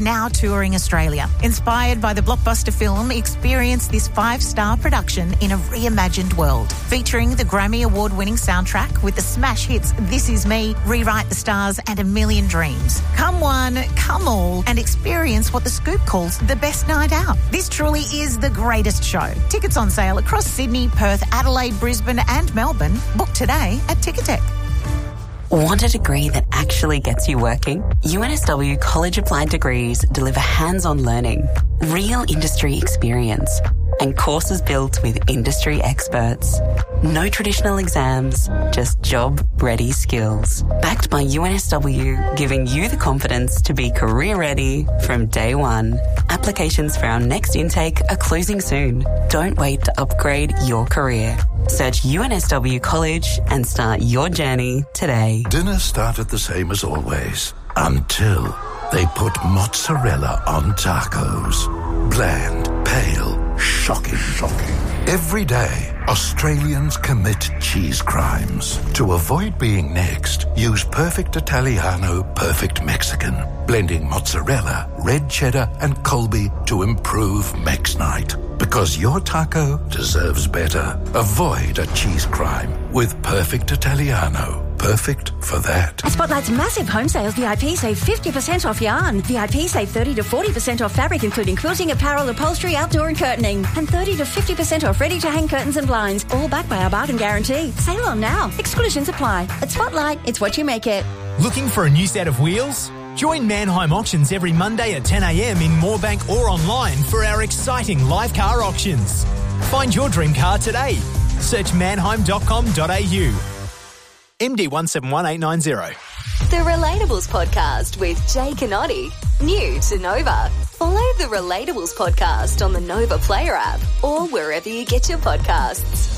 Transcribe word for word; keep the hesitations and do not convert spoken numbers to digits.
now touring Australia. Inspired by the blockbuster film, experience this five-star production in a reimagined world. Featuring the Grammy Award-winning soundtrack with the smash hits This Is Me, Rewrite the Stars and A Million Dreams. Come one, come all, and experience what The Scoop calls the best night out. This truly is the greatest show. Tickets on sale across Sydney, Perth, Adelaide, Brisbane and Melbourne. Book today at Ticketek. Want a degree that actually gets you working? U N S W College Applied Degrees deliver hands-on learning, real industry experience, and courses built with industry experts. No traditional exams, just job-ready skills. Backed by U N S W, giving you the confidence to be career-ready from day one. Applications for our next intake are closing soon. Don't wait to upgrade your career. Search U N S W College and start your journey today. Dinner started the same as always, until they put mozzarella on tacos. Bland, pale, shocking, shocking. Every day, Australians commit cheese crimes. To avoid being next, use Perfect Italiano, Perfect Mexican. Blending mozzarella, red cheddar and Colby to improve Mex Night. Because your taco deserves better. Avoid a cheese crime with Perfect Italiano. Perfect for that. At Spotlight's massive home sales, V I P save fifty percent off yarn. V I P save thirty to forty percent off fabric, including quilting, apparel, upholstery, outdoor and curtaining. And thirty to fifty percent off ready-to-hang curtains and blinds, all backed by our bargain guarantee. Sale on now. Exclusions apply. At Spotlight, it's what you make it. Looking for a new set of wheels? Join Manheim Auctions every Monday at ten a m in Moorebank or online for our exciting live car auctions. Find your dream car today. Search manheim dot com dot a u. M D one seven one eight nine zero. The Relatables Podcast with Jay Canotti. New to Nova. Follow the Relatables Podcast on the Nova Player app or wherever you get your podcasts.